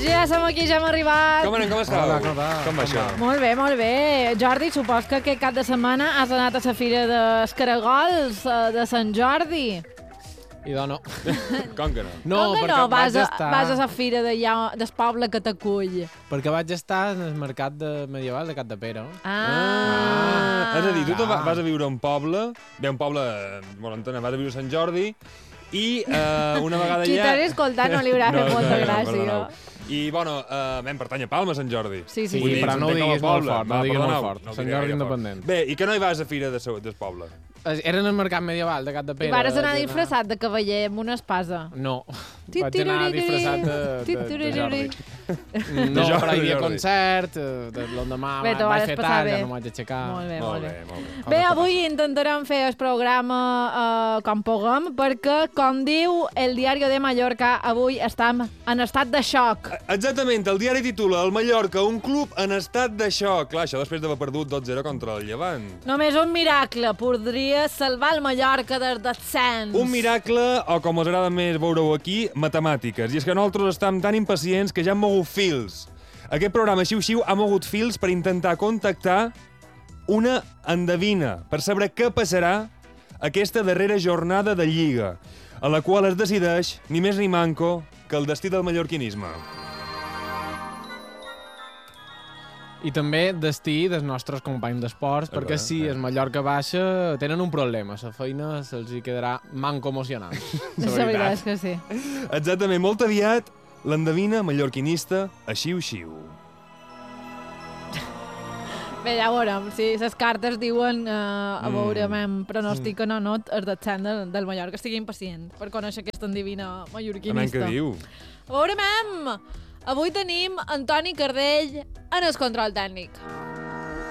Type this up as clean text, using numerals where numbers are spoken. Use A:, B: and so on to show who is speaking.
A: Ja som aquí, ja hem arribat.
B: Com anem, com estàu?
C: Hola, com va?
B: Com va això?
A: Molt bé, molt bé. Jordi, supos que aquest cap de setmana has anat a la Fira dels Caragols de Sant Jordi.
C: I no.
B: Com que no?
C: No,
A: Com que
C: perquè
A: no?
C: vaig estar...
A: Vas a la Fira del poble que t'acull.
C: Perquè vaig estar en el mercat medieval de Capdepera.
B: És a dir, tu vas a viure a un poble, un poble molt entona, vas a viure a Sant Jordi, i una vegada
A: Qui
B: ja...
A: t'has escoltat no li haurà fet molta gràcia.
B: perdoneu. I, bueno, vam pertanyar a Palma, Sant Jordi.
A: Sí,
C: Sí,
A: sí.
C: però no ho diguis molt fort, no ho diguis molt fort.
B: No ho
C: Sant
B: diré
C: Jordi
B: gaire
C: independent.
B: fort. Bé, i que no hi vas a Fira del poble?
C: Era en el mercat medieval de Capdepera.
A: I vares anar disfressat de cavaller amb una espasa.
C: No, vaig anar disfressat de Jordi. No, però hi havia concert, l'endemà vaig fer tard, ja no m'ho vaig aixecar.
A: Molt bé,
B: Molt
A: molt
B: bé,
A: bé.
B: molt bé.
A: Bé, avui intentarem fer el programa com puguem, perquè, com diu el Diari de Mallorca, avui estem en estat de xoc.
B: Exactament, el diari titula El Mallorca, un club en estat de xoc. Clar, això després d'haver perdut 2-0 contra el Llevant.
A: Només un miracle podria salvar el Mallorca del descens.
B: Un miracle, o com us agrada més veure-ho aquí, matemàtiques. I és que nosaltres estem tan impacients que ja hem mogut fils. Aquest programa Xiu-Xiu ha mogut fils per intentar contactar una endevina, per saber què passarà aquesta darrera jornada de Lliga, a la qual es decideix, ni més ni manco, que el destí del mallorquinisme.
C: I també destí dels nostres companys d'esports, perquè si el Mallorca baixa, tenen un problema. La feina se'ls hi quedarà manco emocionant.
A: La veritat és que sí.
B: Exactament, molt aviat, l'endevina mallorquinista a Xiu-Xiu.
A: Bé, ja veurem. Si les cartes diuen a veure, pronostiquen o no el descens del Mallorca. Estigui impacient per conèixer aquesta endevina mallorquinista.
B: Què diu?
A: A veure, avui tenim Antoni Cardell en el control tècnic.